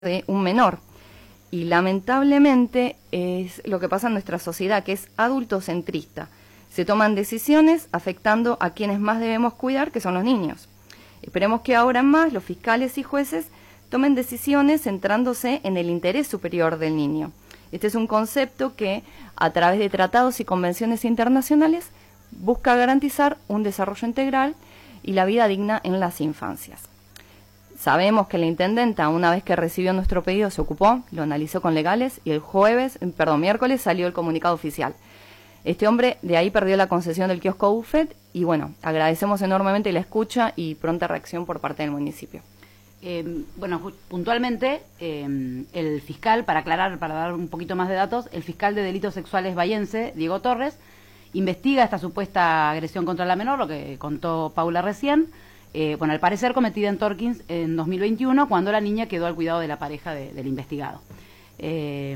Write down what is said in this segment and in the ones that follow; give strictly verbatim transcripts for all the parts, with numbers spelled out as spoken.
de un menor. Y lamentablemente es lo que pasa en nuestra sociedad, que es adultocentrista. Se toman decisiones afectando a quienes más debemos cuidar, que son los niños. Esperemos que ahora más los fiscales y jueces tomen decisiones centrándose en el interés superior del niño. Este es un concepto que, a través de tratados y convenciones internacionales, busca garantizar un desarrollo integral y la vida digna en las infancias. Sabemos que la intendenta, una vez que recibió nuestro pedido, se ocupó, lo analizó con legales y el jueves, perdón, miércoles salió el comunicado oficial. Este hombre de ahí perdió la concesión del kiosco Buffet y bueno, agradecemos enormemente la escucha y pronta reacción por parte del municipio. Eh, bueno, puntualmente, eh, el fiscal, para aclarar, para dar un poquito más de datos, el fiscal de delitos sexuales bahiense, Diego Torres, investiga esta supuesta agresión contra la menor, lo que contó Paula recién, eh, bueno, al parecer cometida en Torkins en dos mil veintiuno, cuando la niña quedó al cuidado de la pareja de, del investigado. Eh,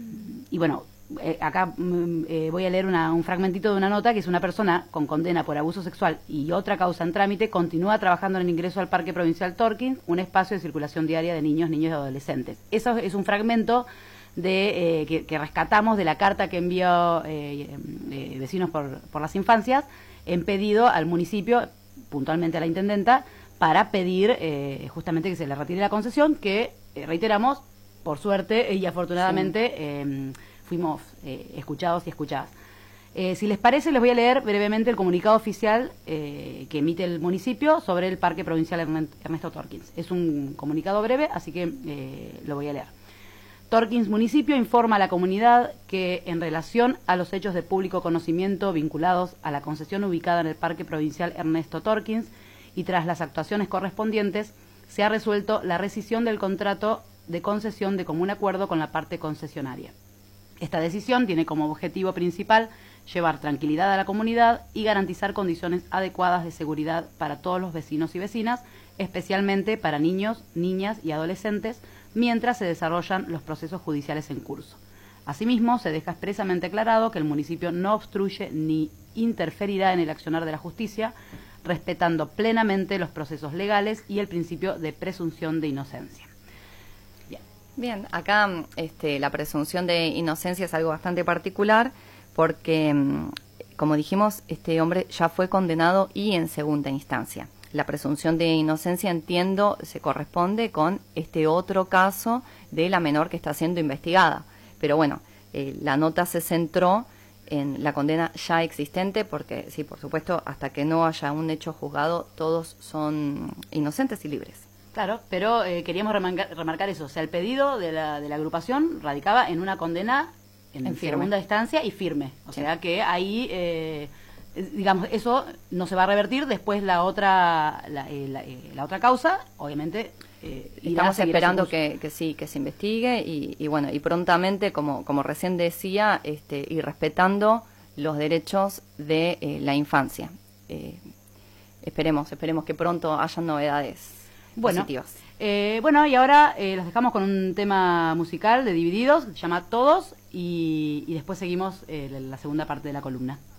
y bueno, eh, acá eh, voy a leer una, un fragmentito de una nota que es: una persona con condena por abuso sexual y otra causa en trámite continúa trabajando en el ingreso al Parque Provincial Torkins, un espacio de circulación diaria de niños, niños y adolescentes. Eso es un fragmento de eh, que, que rescatamos de la carta que envió eh, eh, Vecinos por, por las Infancias en pedido al municipio, puntualmente a la intendenta, para pedir eh, justamente que se le retire la concesión, que eh, reiteramos, por suerte y afortunadamente, sí. eh, fuimos eh, escuchados y escuchadas. Eh, si les parece, les voy a leer brevemente el comunicado oficial eh, que emite el municipio sobre el Parque Provincial Ernesto Torkins. Es un comunicado breve, así que eh, lo voy a leer. Torkins Municipio informa a la comunidad que, en relación a los hechos de público conocimiento vinculados a la concesión ubicada en el Parque Provincial Ernesto Torkins y tras las actuaciones correspondientes, se ha resuelto la rescisión del contrato de concesión de común acuerdo con la parte concesionaria. Esta decisión tiene como objetivo principal llevar tranquilidad a la comunidad y garantizar condiciones adecuadas de seguridad para todos los vecinos y vecinas, especialmente para niños, niñas y adolescentes, mientras se desarrollan los procesos judiciales en curso. Asimismo, se deja expresamente aclarado que el municipio no obstruye ni interferirá en el accionar de la justicia, respetando plenamente los procesos legales y el principio de presunción de inocencia. Bien, Bien acá este, la presunción de inocencia es algo bastante particular porque, como dijimos, este hombre ya fue condenado y en segunda instancia. La presunción de inocencia, entiendo, se corresponde con este otro caso de la menor que está siendo investigada. Pero bueno, eh, la nota se centró en la condena ya existente porque, sí, por supuesto, hasta que no haya un hecho juzgado, todos son inocentes y libres. Claro, pero eh, queríamos remarcar, remarcar eso. O sea, el pedido de la, de la agrupación radicaba en una condena en, en segunda instancia y firme. O sí. sea que ahí... Eh, digamos, eso no se va a revertir. Después la otra la, eh, la, eh, la otra causa, obviamente, eh, estamos esperando que, que sí, que se investigue y, y bueno, y prontamente, como, como recién decía, este, y respetando los derechos de eh, la infancia. Eh, esperemos, esperemos que pronto hayan novedades bueno, positivas. Eh, bueno, y ahora eh, los dejamos con un tema musical de Divididos, se llama Todos, y, y después seguimos eh, la segunda parte de la columna.